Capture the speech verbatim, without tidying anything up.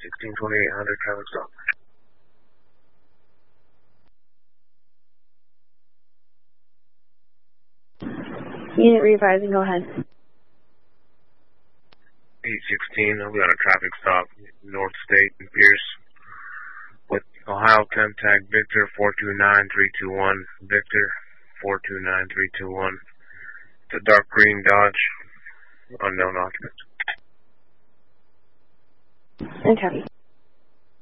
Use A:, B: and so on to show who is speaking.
A: sixteen twenty-eight hundred traffic stop.
B: Unit revising, go ahead.
A: eight sixteen, we got a traffic stop, North State and Pierce, with Ohio temp tag Victor four two nine three two one, Victor four two nine three two one. It's a dark green Dodge, unknown occupant.
B: Okay.